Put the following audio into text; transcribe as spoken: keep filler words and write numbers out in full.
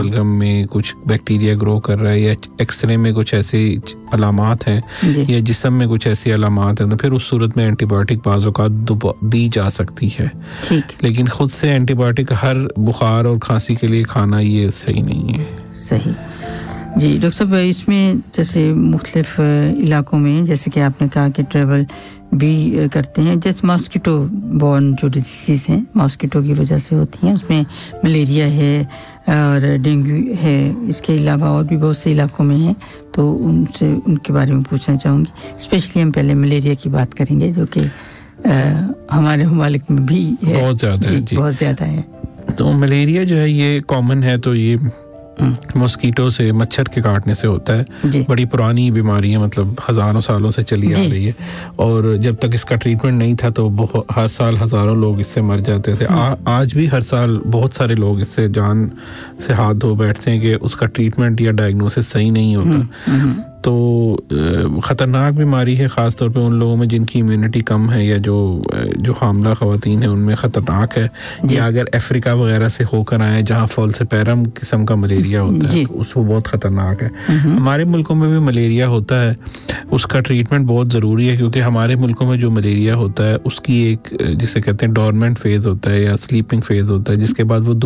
बलगम में कुछ बैक्टीरिया ग्रो कर रहा है या एक्सरे में कुछ ऐसे अलामात हैं या जिस्म में कुछ ऐसी अलामात हैं, तो फिर उस सूरत में एंटीबायोटिक बाज़ों का दी जा सकती है। लेकिन खुद से एंटीबायोटिक हर बुखार और खांसी के लिए खाना ये सही नहीं है। सही जी डॉक्टर साहब, इसमें जैसे मुख्तलिफ इलाकों में जैसे कि आपने कहा कि ट्रैवल भी करते हैं, जैसे मॉस्किटो बॉर्न जो डिजीज़ हैं मॉस्किटो की वजह से होती हैं, उसमें मलेरिया है और डेंगू है, इसके अलावा और भी बहुत से इलाकों में हैं, तो उनसे उनके बारे में पूछना चाहूँगी। स्पेशली हम पहले मलेरिया की बात करेंगे जो कि हमारे ममालिक में भी है, बहुत ज़्यादा है जी, बहुत ज़्यादा है। तो मलेरिया जो है ये कॉमन है, तो ये मॉस्किटो से, मच्छर के काटने से होता है। बड़ी पुरानी बीमारी है, मतलब हज़ारों सालों से चली आ रही है, और जब तक इसका ट्रीटमेंट नहीं था तो बहुत हर साल हज़ारों लोग इससे मर जाते थे। आ, आज भी हर साल बहुत सारे लोग इससे जान से हाथ धो बैठते हैं कि उसका ट्रीटमेंट या डायग्नोसिस सही नहीं होता। तो ख़तरनाक बीमारी है, ख़ास तौर पे उन लोगों में जिनकी इम्यूनिटी कम है या जो जो हामला ख़वातीन है उनमें ख़तरनाक है, या अगर अफ्रीका वगैरह से होकर आए जहाँ फॉल्सिपेरम किस्म का मलेरिया होता है तो उसको बहुत ख़तरनाक है। हमारे मुल्कों में भी मलेरिया होता है, उसका ट्रीटमेंट बहुत ज़रूरी है, क्योंकि हमारे मुल्कों में जो मलेरिया होता है उसकी एक जिसे कहते हैं डोरमेंट फेज़ होता है या स्लीपिंग फेज़ होता है, जिसके बाद वो